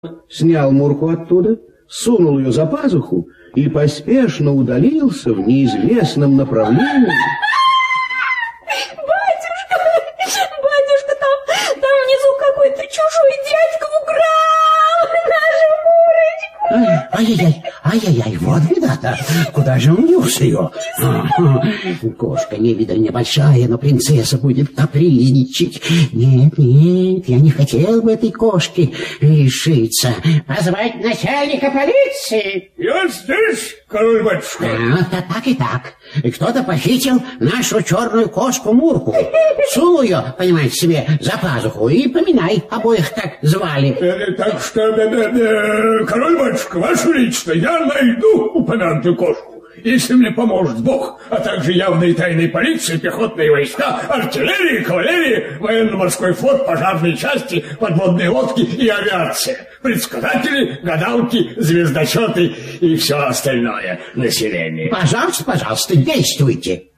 снял Мурку оттуда, сунул ее за пазуху и поспешно удалился в неизвестном направлении. Батюшка, там внизу какой-то чужой дядька украл нашу Мурочку. Ай-яй-яй, вот беда-то. Куда же он нес ее? Кошка невидаль небольшая, но принцесса будет капризничать. Нет, я не хотел бы этой кошки лишиться. Позвать начальника полиции? Я здесь, король-батюшка. Так и так. Кто-то похитил нашу черную кошку Мурку. Сунул ее, понимаете, себе за пазуху и поминай обоих, как звали. Так что, король-батюшка, ваше величество, я найду упомянутую кошку. Если мне поможет Бог, а также явные тайные полиции, пехотные войска, артиллерии, кавалерии, военно-морской флот, пожарные части, подводные лодки и авиация, предсказатели, гадалки, звездочеты и все остальное население. Пожалуйста, действуйте.